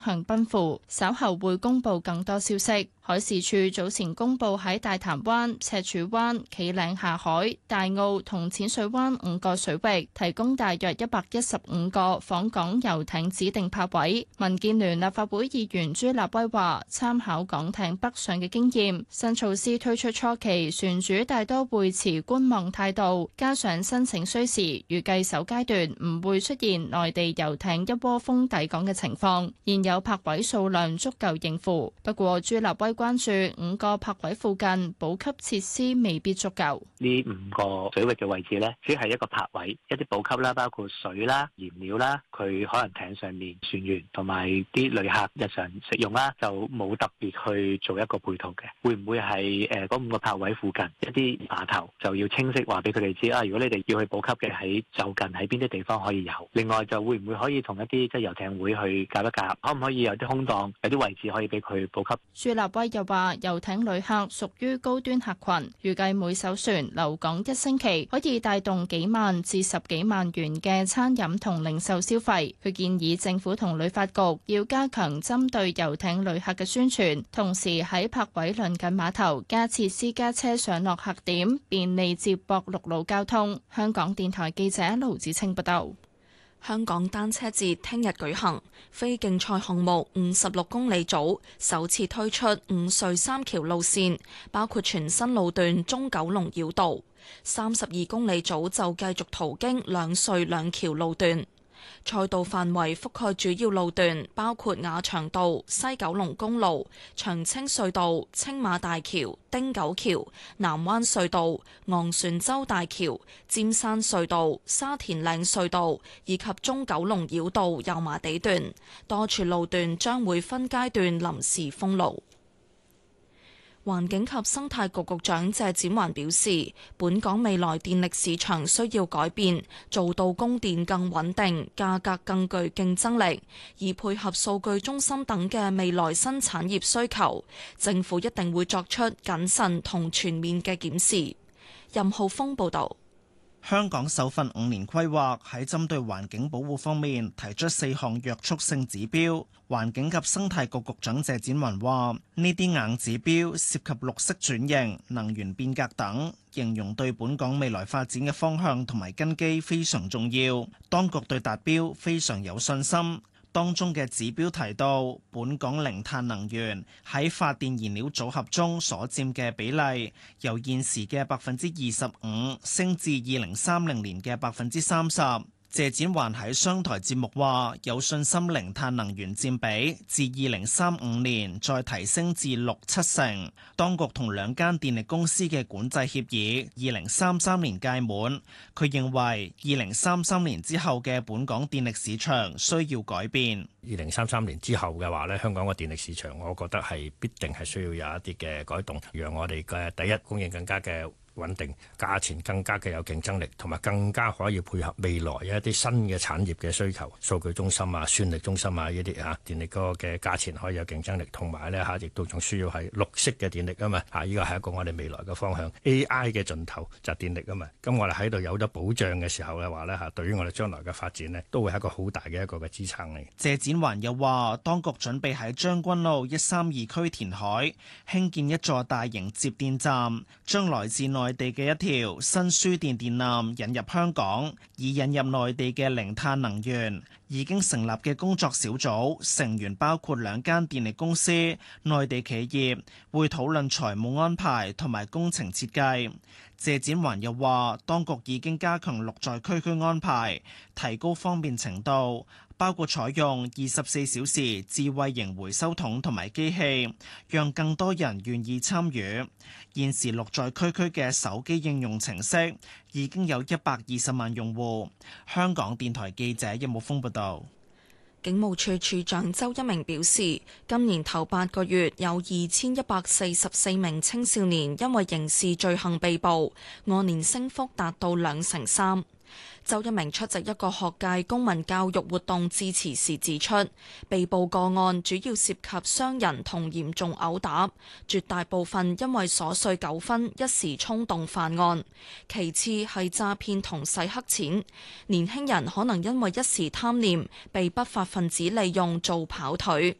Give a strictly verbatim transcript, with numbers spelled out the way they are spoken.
向奔赴，稍後會公布更多消息。海事處早前公布喺大潭灣、赤柱灣、企嶺下海、大澳同淺水灣五個水域提供大約一百一十五個訪港遊艇指定泊位。民建聯立法會議員朱立威話：參考港艇北上嘅經驗，新措施推出初期，船主大多會持觀望態度，加上申請需時，預計首階段唔會出現內地遊艇一窩蜂抵港嘅情況，現有泊位數量足夠應付。不過朱立威關注五個泊位附近補給設施未必足夠。 呢五個水域嘅位置呢，只係一個泊位，一啲補給啦，包括水啦、燃料啦，佢可能艇上面船員同埋啲旅客日常食用啦，就冇特別去做一個配套嘅。會唔會係誒嗰五個泊位附近一啲碼頭就要清晰話俾佢哋知啊？如果你哋要去補給嘅喺就近喺邊啲地方可以有？另外就會唔會可以同一啲即係遊艇會去夾一夾？可唔可以有啲空檔，有啲位置可以俾佢補給？ 朱立威又話：遊艇旅客屬於高端客群，預計每艘船留港一星期可以帶動幾萬至十幾萬元嘅餐飲同零售消費。佢建議政府同旅發局要加強針對遊艇旅客嘅宣傳，同時喺泊位鄰近碼頭加設私家車上落客點，便利接駁陸路交通。香港電台記者盧子清報道。 香港單車節聽日舉行，非競賽項目五十六公里組首次推出五隧三橋路線，包括全新路段中九龍繞道；三十二公里組就繼續途經兩隧兩橋路段。賽道範圍覆蓋主要路段，包括亞長道、西九龍公路、長青隧道、青馬大橋、汀九橋、南灣隧道、昂船洲大橋、尖山隧道、沙田嶺隧道以及中九龍繞道油麻地段，多處路段將會分階段臨時封路。環境及生態局局長謝展寰表示，本港未來電力市場需要改變，做到供電更穩定、價格更具競爭力，以配合數據中心等嘅未來新產業需求，政府一定會作出謹慎同全面嘅檢視。任浩峰報導。 香港首份五年規劃喺針對環境保護方面提出四項約束性指標。環境及生態局局長謝展寰話：呢啲硬指標涉及綠色轉型、能源變革等，形容對本港未來發展嘅方向同埋根基非常重要。當局對達標非常有信心。當中嘅指標提到，本港零碳能源喺發電燃料組合中所佔嘅比例，由現時嘅百分之二十五升至二零三零年嘅百分之三十。謝展寰喺商台節目話，有信心零碳能源佔比至二零三五年再提升至六七成。當局同兩間電力公司嘅管制協議二零三三年屆滿，佢認為二零三三年之後嘅本港電力市場需要改變。 二零三三年之後嘅話咧，香港個電力市場，我覺得係必定係需要有一啲嘅改動，讓我哋嘅第一供應更加嘅穩定，價錢更加嘅有競爭力，同埋更加可以配合未來一啲新嘅產業嘅需求，數據中心啊、算力中心啊呢啲嚇電力嗰個嘅價錢可以有競爭力，同埋咧嚇亦都仲需要係綠色嘅電力啊嘛嚇，呢個係一個我哋未來嘅方向。A I 嘅盡頭就係電力啊嘛，咁我哋喺度有咗保障嘅時候嘅話咧嚇，對於我哋將來嘅發展呢，都會係一個好大嘅一個嘅支撐嚟。 謝展寰又話，當局準備喺將軍澳一三二區填海興建一座大型接電站，將來自內地嘅一條新輸電電纜引入香港，以引入內地嘅零碳能源。已經成立嘅工作小組成員包括兩間電力公司、內地企業，會討論財務安排同埋工程設計。謝展寰又話，當局已經加強綠在區區安排，提高方便程度，包括採用二十四小時智慧型回收桶同埋機器，讓更多人願意參與。現時綠在區區嘅手機應用程式已經有一百二十萬用戶。香港電台記者任武峰報道。 警務處處長周一鳴表示，今年頭八個月有二千一百四十四名青少年因為刑事罪行被捕，按年升幅達到兩成三。 周一鳴出席一個學界公民教育活動致辭時指出，被捕個案主要涉及傷人同嚴重毆打，絕大部分因為瑣碎糾紛一時衝動犯案，其次係詐騙同洗黑錢，年輕人可能因為一時貪念被不法分子利用做跑腿。